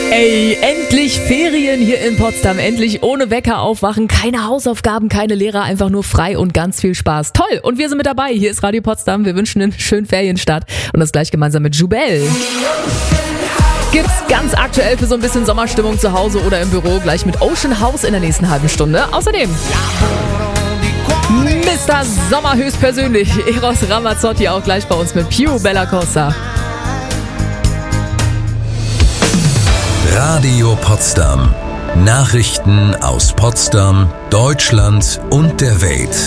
Ey, endlich Ferien hier in Potsdam, endlich ohne Wecker aufwachen, keine Hausaufgaben, keine Lehrer, einfach nur frei und ganz viel Spaß. Toll, und wir sind mit dabei, hier ist Radio Potsdam, wir wünschen einen schönen Ferienstart und das gleich gemeinsam mit Jubel. Gibt's ganz aktuell für so ein bisschen Sommerstimmung zu Hause oder im Büro, gleich mit Ocean House in der nächsten halben Stunde. Außerdem Mr. Sommer höchstpersönlich, Eros Ramazzotti auch gleich bei uns mit Piu Bella Costa. Radio Potsdam. Nachrichten aus Potsdam, Deutschland und der Welt.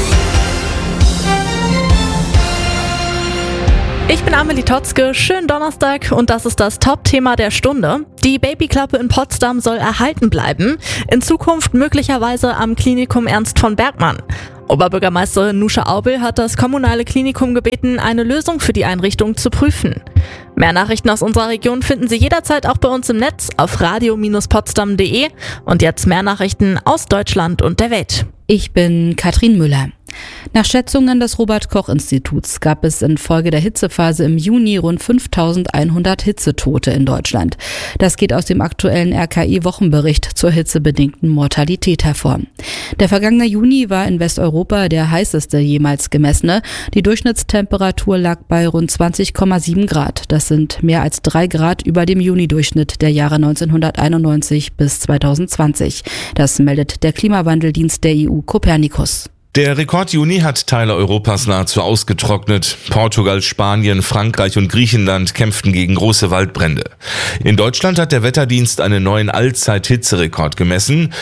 Ich bin Amelie Totzke, schönen Donnerstag und das ist das Top-Thema der Stunde. Die Babyklappe in Potsdam soll erhalten bleiben, in Zukunft möglicherweise am Klinikum Ernst von Bergmann. Oberbürgermeisterin Nusche Aubel hat das kommunale Klinikum gebeten, eine Lösung für die Einrichtung zu prüfen. Mehr Nachrichten aus unserer Region finden Sie jederzeit auch bei uns im Netz auf radio-potsdam.de und jetzt mehr Nachrichten aus Deutschland und der Welt. Ich bin Katrin Müller. Nach Schätzungen des Robert-Koch-Instituts gab es infolge der Hitzephase im Juni rund 5.100 Hitzetote in Deutschland. Das geht aus dem aktuellen RKI-Wochenbericht zur hitzebedingten Mortalität hervor. Der vergangene Juni war in Westeuropa der heißeste jemals gemessene. Die Durchschnittstemperatur lag bei rund 20,7 Grad. Das sind mehr als 3 Grad über dem Juni-Durchschnitt der Jahre 1991 bis 2020. Das meldet der Klimawandeldienst der EU Copernicus. Der Rekord-Juni hat Teile Europas nahezu ausgetrocknet. Portugal, Spanien, Frankreich und Griechenland kämpften gegen große Waldbrände. In Deutschland hat der Wetterdienst einen neuen Allzeit-Hitzerekord gemessen.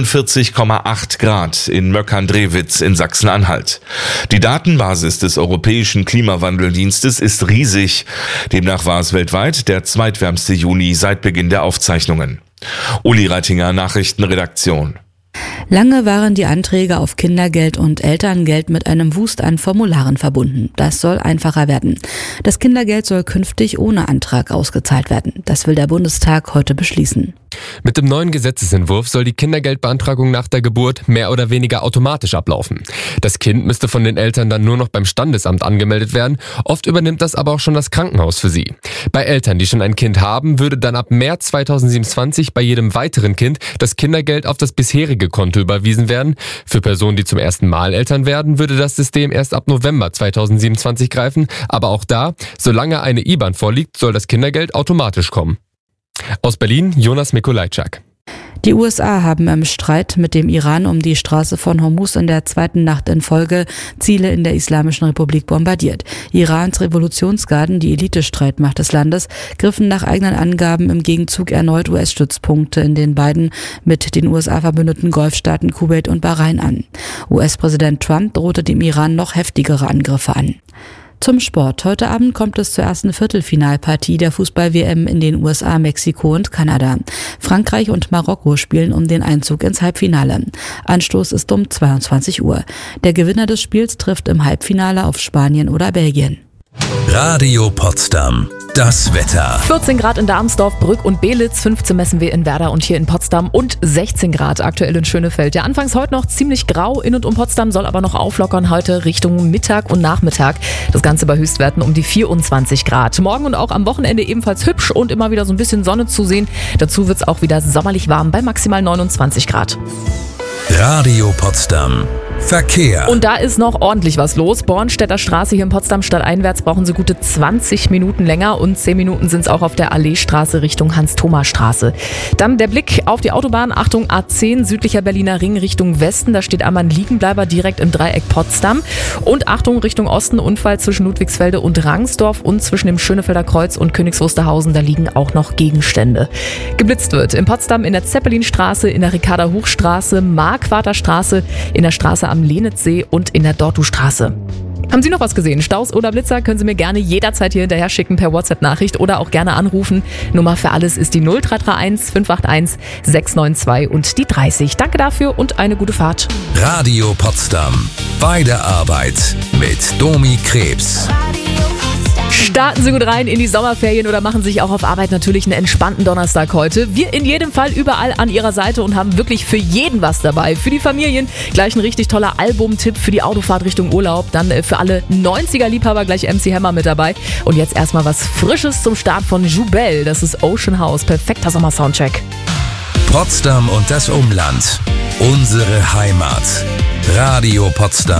41,8 Grad in Möckern-Drewitz in Sachsen-Anhalt. Die Datenbasis des Europäischen Klimawandeldienstes ist riesig. Demnach war es weltweit der zweitwärmste Juni seit Beginn der Aufzeichnungen. Uli Reitinger, Nachrichtenredaktion. Lange waren die Anträge auf Kindergeld und Elterngeld mit einem Wust an Formularen verbunden. Das soll einfacher werden. Das Kindergeld soll künftig ohne Antrag ausgezahlt werden. Das will der Bundestag heute beschließen. Mit dem neuen Gesetzesentwurf soll die Kindergeldbeantragung nach der Geburt mehr oder weniger automatisch ablaufen. Das Kind müsste von den Eltern dann nur noch beim Standesamt angemeldet werden. Oft übernimmt das aber auch schon das Krankenhaus für sie. Bei Eltern, die schon ein Kind haben, würde dann ab März 2027 bei jedem weiteren Kind das Kindergeld auf das bisherige Konto überwiesen werden. Für Personen, die zum ersten Mal Eltern werden, würde das System erst ab November 2027 greifen. Aber auch da, solange eine IBAN vorliegt, soll das Kindergeld automatisch kommen. Aus Berlin, Jonas Mikolajczak. Die USA haben im Streit mit dem Iran um die Straße von Hormuz in der zweiten Nacht in Folge Ziele in der Islamischen Republik bombardiert. Irans Revolutionsgarden, die Elitestreitmacht des Landes, griffen nach eigenen Angaben im Gegenzug erneut US-Stützpunkte in den beiden mit den USA verbündeten Golfstaaten Kuwait und Bahrain an. US-Präsident Trump drohte dem Iran noch heftigere Angriffe an. Zum Sport. Heute Abend kommt es zur ersten Viertelfinalpartie der Fußball-WM in den USA, Mexiko und Kanada. Frankreich und Marokko spielen um den Einzug ins Halbfinale. Anstoß ist um 22 Uhr. Der Gewinner des Spiels trifft im Halbfinale auf Spanien oder Belgien. Radio Potsdam. Das Wetter. 14 Grad in Darmsdorf, Brück und Belitz, 15 messen wir in Werder und hier in Potsdam und 16 Grad aktuell in Schönefeld. Ja, anfangs heute noch ziemlich grau in und um Potsdam, soll aber noch auflockern heute Richtung Mittag und Nachmittag. Das Ganze bei Höchstwerten um die 24 Grad. Morgen und auch am Wochenende ebenfalls hübsch und immer wieder so ein bisschen Sonne zu sehen. Dazu wird es auch wieder sommerlich warm bei maximal 29 Grad. Radio Potsdam. Verkehr. Und da ist noch ordentlich was los. Bornstädter Straße hier in Potsdam stadteinwärts brauchen Sie gute 20 Minuten länger und 10 Minuten sind es auch auf der Alleestraße Richtung Hans-Thoma-Straße. Dann der Blick auf die Autobahn. Achtung, A10, südlicher Berliner Ring Richtung Westen. Da steht einmal ein Liegenbleiber direkt im Dreieck Potsdam. Und Achtung, Richtung Osten, Unfall zwischen Ludwigsfelde und Rangsdorf und zwischen dem Schönefelder Kreuz und Königs Wusterhausen. Da liegen auch noch Gegenstände. Geblitzt wird in Potsdam in der Zeppelinstraße, in der Ricarda-Hochstraße, Marquarter Straße, in der Straße am Lenitzsee und in der Dortustraße. Haben Sie noch was gesehen? Staus oder Blitzer? Können Sie mir gerne jederzeit hier hinterher schicken per WhatsApp-Nachricht oder auch gerne anrufen. Nummer für alles ist die 0331 581 692 und die 30. Danke dafür und eine gute Fahrt. Radio Potsdam. Bei der Arbeit mit Domi Krebs. Radio Potsdam. Starten Sie gut rein in die Sommerferien oder machen sich auch auf Arbeit natürlich einen entspannten Donnerstag heute. Wir in jedem Fall überall an Ihrer Seite und haben wirklich für jeden was dabei. Für die Familien gleich ein richtig toller Albumtipp für die Autofahrt Richtung Urlaub. Dann für alle 90er-Liebhaber gleich MC Hammer mit dabei. Und jetzt erstmal was Frisches zum Start von Joubel. Das ist Ocean House. Perfekter Sommer-Soundcheck. Potsdam und das Umland. Unsere Heimat. Radio Potsdam.